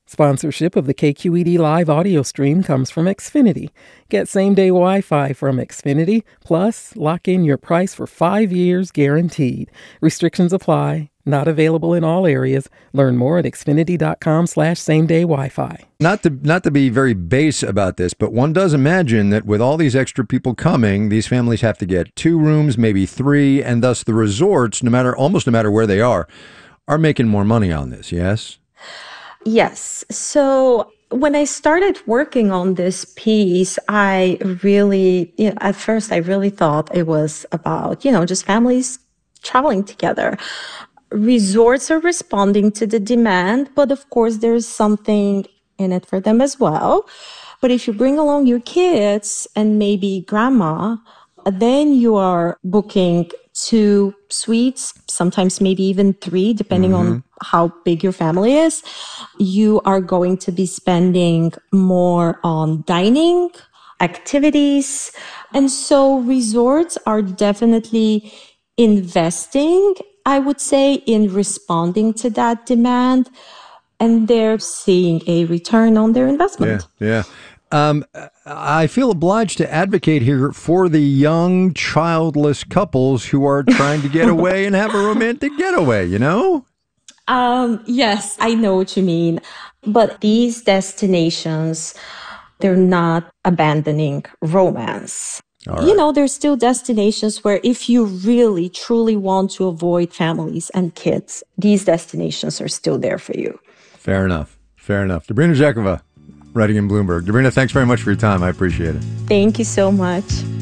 Sponsorship of the KQED Live audio stream comes from Xfinity. Get same-day Wi-Fi from Xfinity, plus lock in your price for 5 years guaranteed. Restrictions apply. Not available in all areas. Learn more at xfinity.com/same-day Wi-Fi. Not to be very base about this, but one does imagine that with all these extra people coming, these families have to get 2 rooms, maybe 3, and thus the resorts, almost no matter where they are making more money on this, yes? Yes. So when I started working on this piece, I really, at first I really thought it was about, just families traveling together. Resorts are responding to the demand, but of course there's something in it for them as well. But if you bring along your kids and maybe grandma, then you are booking 2 suites, sometimes maybe even 3, depending on how big your family is. You are going to be spending more on dining, activities. And so resorts are definitely investing, I would say, in responding to that demand. And they're seeing a return on their investment. Yeah. I feel obliged to advocate here for the young, childless couples who are trying to get away and have a romantic getaway, Yes, I know what you mean. But these destinations, they're not abandoning romance. Right. There's still destinations where if you really, truly want to avoid families and kids, these destinations are still there for you. Fair enough. Dobrina Jakova, writing in Bloomberg. Dobrina, thanks very much for your time. I appreciate it. Thank you so much.